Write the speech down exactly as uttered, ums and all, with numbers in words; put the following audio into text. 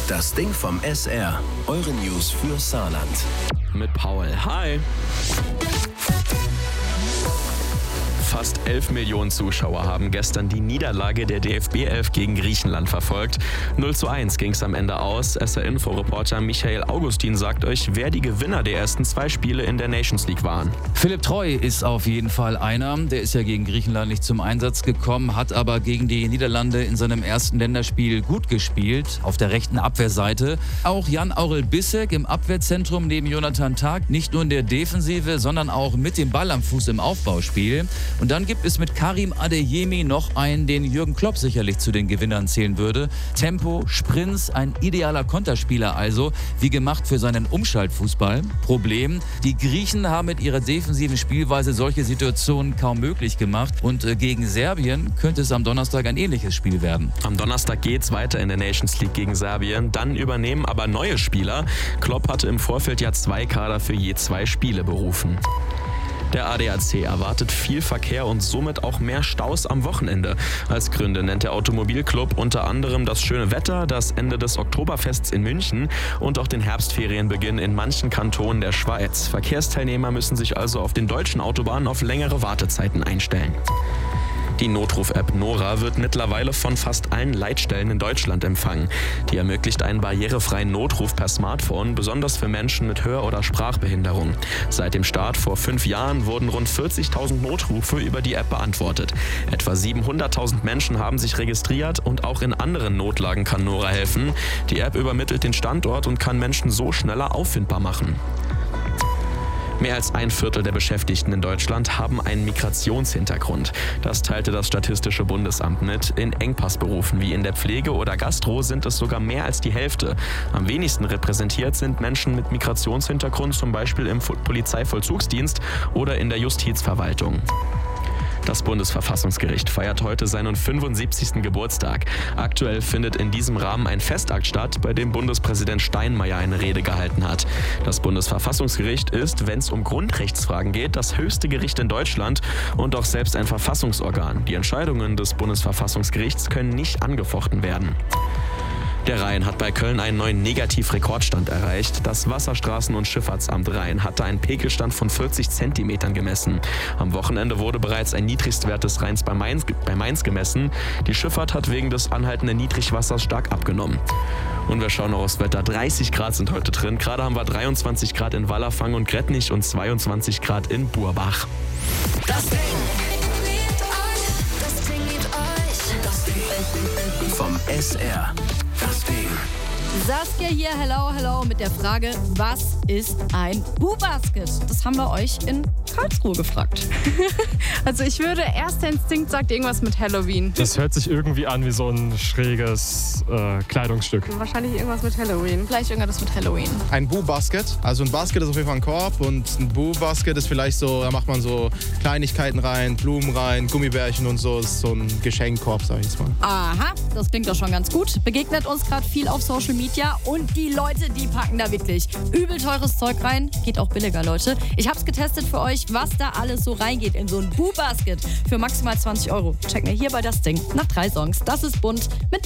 Das Ding vom S R. Eure News für Saarland. Mit Paul. Hi. Fast elf Millionen Zuschauer haben gestern die Niederlage der D F B elf gegen Griechenland verfolgt. null zu eins ging es am Ende aus. S R-Info-Reporter Michael Augustin sagt euch, wer die Gewinner der ersten zwei Spiele in der Nations League waren. Philipp Treu ist auf jeden Fall einer. Der ist ja gegen Griechenland nicht zum Einsatz gekommen, hat aber gegen die Niederlande in seinem ersten Länderspiel gut gespielt, auf der rechten Abwehrseite. Auch Jan-Aurel Bissek im Abwehrzentrum neben Jonathan Tah, nicht nur in der Defensive, sondern auch mit dem Ball am Fuß im Aufbauspiel. Und dann gibt es mit Karim Adeyemi noch einen, den Jürgen Klopp sicherlich zu den Gewinnern zählen würde. Tempo, Sprints, ein idealer Konterspieler also, wie gemacht für seinen Umschaltfußball. Problem, die Griechen haben mit ihrer defensiven Spielweise solche Situationen kaum möglich gemacht. Und äh, gegen Serbien könnte es am Donnerstag ein ähnliches Spiel werden. Am Donnerstag geht's weiter in der Nations League gegen Serbien. Dann übernehmen aber neue Spieler. Klopp hatte im Vorfeld ja zwei Kader für je zwei Spiele berufen. Der A D A C erwartet viel Verkehr und somit auch mehr Staus am Wochenende. Als Gründe nennt der Automobilclub unter anderem das schöne Wetter, das Ende des Oktoberfests in München und auch den Herbstferienbeginn in manchen Kantonen der Schweiz. Verkehrsteilnehmer müssen sich also auf den deutschen Autobahnen auf längere Wartezeiten einstellen. Die Notruf-App Nora wird mittlerweile von fast allen Leitstellen in Deutschland empfangen. Die ermöglicht einen barrierefreien Notruf per Smartphone, besonders für Menschen mit Hör- oder Sprachbehinderung. Seit dem Start vor fünf Jahren wurden rund vierzigtausend Notrufe über die App beantwortet. Etwa siebenhunderttausend Menschen haben sich registriert und auch in anderen Notlagen kann Nora helfen. Die App übermittelt den Standort und kann Menschen so schneller auffindbar machen. Mehr als ein Viertel der Beschäftigten in Deutschland haben einen Migrationshintergrund. Das teilte das Statistische Bundesamt mit. In Engpassberufen wie in der Pflege oder Gastro sind es sogar mehr als die Hälfte. Am wenigsten repräsentiert sind Menschen mit Migrationshintergrund, zum Beispiel im Polizeivollzugsdienst oder in der Justizverwaltung. Das Bundesverfassungsgericht feiert heute seinen fünfundsiebzigsten Geburtstag. Aktuell findet in diesem Rahmen ein Festakt statt, bei dem Bundespräsident Steinmeier eine Rede gehalten hat. Das Bundesverfassungsgericht ist, wenn es um Grundrechtsfragen geht, das höchste Gericht in Deutschland und auch selbst ein Verfassungsorgan. Die Entscheidungen des Bundesverfassungsgerichts können nicht angefochten werden. Der Rhein hat bei Köln einen neuen Negativrekordstand erreicht. Das Wasserstraßen- und Schifffahrtsamt Rhein hatte einen Pegelstand von vierzig Zentimetern gemessen. Am Wochenende wurde bereits ein Niedrigstwert des Rheins bei Mainz, bei Mainz gemessen. Die Schifffahrt hat wegen des anhaltenden Niedrigwassers stark abgenommen. Und wir schauen noch aufs Wetter. dreißig Grad sind heute drin. Gerade haben wir dreiundzwanzig Grad in Wallerfang und Gretnich und zweiundzwanzig Grad in Burbach. Das Ding. Das Ding liebt euch. Das Ding vom S R. Das Ding. Saskia hier, hello, hello, mit der Frage, was ist ein Boo-Basket? Das haben wir euch in Karlsruhe gefragt. Also ich würde, erster Instinkt sagt irgendwas mit Halloween. Das hört sich irgendwie an wie so ein schräges äh, Kleidungsstück. Wahrscheinlich irgendwas mit Halloween. Vielleicht irgendwas mit Halloween. Ein Boo-Basket. Also ein Basket ist auf jeden Fall ein Korb und ein Boo-Basket ist vielleicht so, da macht man so Kleinigkeiten rein, Blumen rein, Gummibärchen und so. Das ist so ein Geschenkkorb, sag ich jetzt mal. Aha, das klingt doch schon ganz gut. Begegnet uns gerade viel auf Social Media und die Leute, die packen da wirklich übel teures Zeug rein. Geht auch billiger, Leute. Ich hab's getestet für euch, was da alles so reingeht in so ein Boo-Basket für maximal zwanzig Euro. Check mir hier bei das Ding nach drei Songs. Das ist bunt mit